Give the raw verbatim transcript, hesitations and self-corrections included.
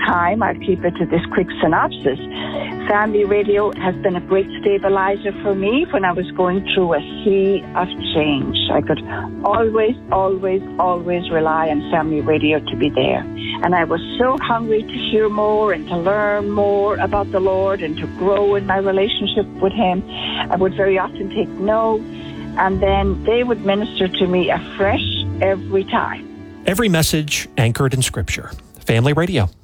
time, I'll keep it to this quick synopsis. Family radio has been a great stabilizer for me when I was going through a sea of change. I could always, always, always rely on family radio to be there. And I was so hungry to hear more and to learn more about the Lord and to grow in my relationship with Him. I would very often take notes, and then they would minister to me afresh every time. Every message anchored in Scripture. Family Radio.